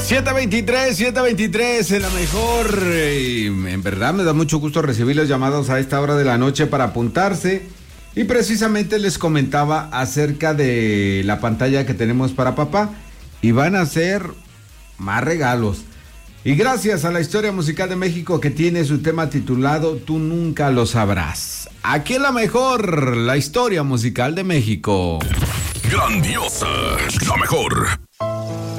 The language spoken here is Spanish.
7:23 en la mejor. En verdad me da mucho gusto recibir los llamados a esta hora de la noche para apuntarse. Y precisamente les comentaba acerca de la pantalla que tenemos para papá. Y van a ser más regalos. Y gracias a la Historia Musical de México, que tiene su tema titulado Tú Nunca Lo Sabrás. Aquí en la mejor, la Historia Musical de México. Grandiosa, la mejor.